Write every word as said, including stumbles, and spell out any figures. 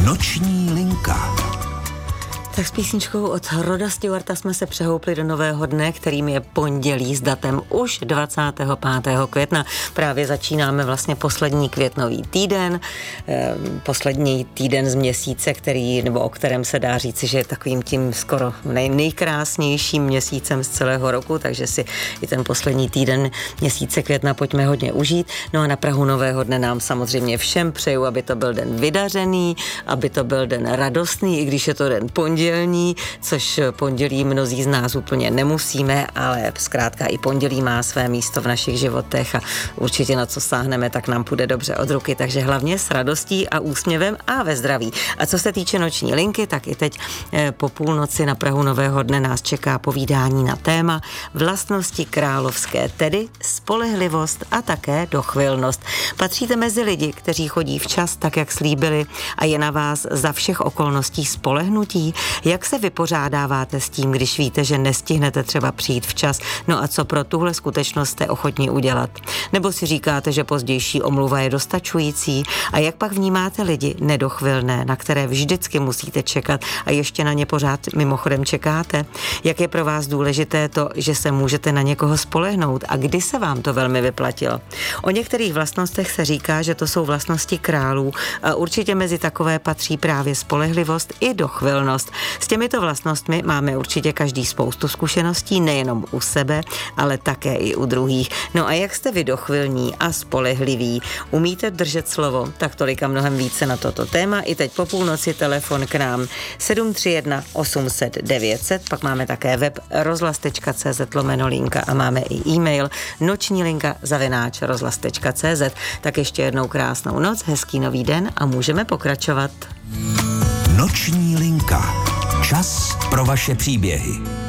Noční linka. Tak s písničkou od Roda Stewarta jsme se přehoupli do nového dne, kterým je pondělí s datem už dvacátého pátého května. Právě začínáme vlastně poslední květnový týden, eh, poslední týden z měsíce, který, nebo o kterém se dá říci, že je takovým tím skoro nej, nejkrásnějším měsícem z celého roku, takže si i ten poslední týden měsíce května pojďme hodně užít. No a na prahu nového dne nám samozřejmě všem přeju, aby to byl den vydařený, aby to byl den radostný, i když je to den pondělí, pondělní, což pondělí mnozí z nás úplně nemusíme, ale zkrátka i pondělí má své místo v našich životech a určitě na co sáhneme, tak nám půjde dobře od ruky, takže hlavně s radostí a úsměvem a ve zdraví. A co se týče noční linky, tak i teď po půlnoci na prahu nového dne nás čeká povídání na téma vlastnosti královské, tedy spolehlivost a také dochvilnost. Patříte mezi lidi, kteří chodí včas, tak jak slíbili, a je na vás za všech okolností spolehnutí. Jak se vypořádáváte s tím, když víte, že nestihnete třeba přijít včas? No a co pro tuhle skutečnost jste ochotní udělat? Nebo si říkáte, že pozdější omluva je dostačující? A jak pak vnímáte lidi nedochvilné, na které vždycky musíte čekat a ještě na ně pořád mimochodem čekáte? Jak je pro vás důležité to, že se můžete na někoho spolehnout a kdy se vám to velmi vyplatilo? O některých vlastnostech se říká, že to jsou vlastnosti králů a určitě mezi takové patří právě spolehlivost i dochvilnost. S těmito vlastnostmi máme určitě každý spoustu zkušeností, nejenom u sebe, ale také i u druhých. No a jak jste vy dochvilní a spolehliví? Umíte držet slovo? Tak tolik a mnohem více na toto téma. I teď po půlnoci telefon k nám sedm tři jedna osm set devět set, pak máme také web rozhlas tečka cé zet lomeno linka a máme i e-mail noční linka zavináč rozhlas tečka cé zet. Tak ještě jednou krásnou noc, hezký nový den a můžeme pokračovat. Noční linka. Čas pro vaše příběhy.